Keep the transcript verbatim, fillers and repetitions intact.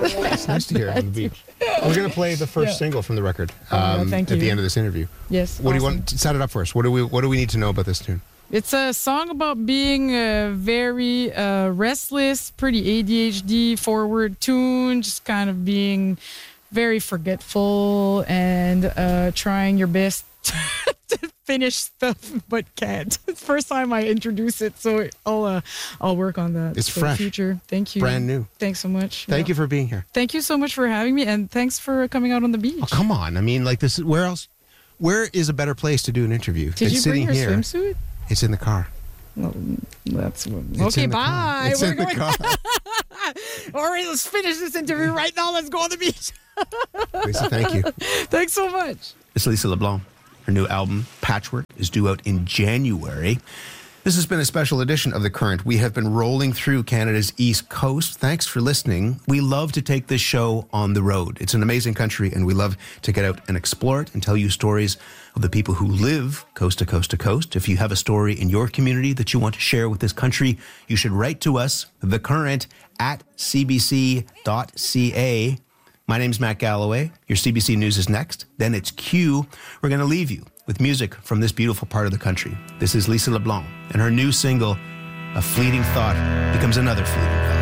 It's nice to hear on the beach. We're going to play the first Yeah. single from the record um, Oh, no, thank at you. the end of this interview. Yes. What do you awesome. want? Set it up for us. What do we What do we need to know about this tune? It's a song about being a very uh, restless, pretty A D H D forward tune, just kind of being very forgetful and uh, trying your best to finish stuff but can't. It's the first time I introduce it, so I'll uh, I'll work on that. It's for fresh. the future. Thank you. Brand new. Thanks so much. Thank Yeah. you for being here. Thank you so much for having me, and thanks for coming out on the beach. Oh, come on. I mean, like this. Where else? Where is a better place to do an interview? Did than you sitting bring your here? swimsuit? It's in the car. Well, that's It's okay. in the car. Bye. It's We're in the going. car. All right, let's finish this interview right now. Let's go on the beach. Lisa, thank you. Thanks so much. It's Lisa LeBlanc. Her new album, Patchwork, is due out in January. This has been a special edition of The Current. We have been rolling through Canada's East Coast. Thanks for listening. We love to take this show on the road. It's an amazing country, and we love to get out and explore it and tell you stories of the people who live coast to coast to coast. If you have a story in your community that you want to share with this country, you should write to us, thecurrent at c b c dot c a. My name's Matt Galloway. Your C B C News is next. Then it's Q. We're going to leave you with music from this beautiful part of the country. This is Lisa LeBlanc, and her new single, A Fleeting Thought, becomes another fleeting thought.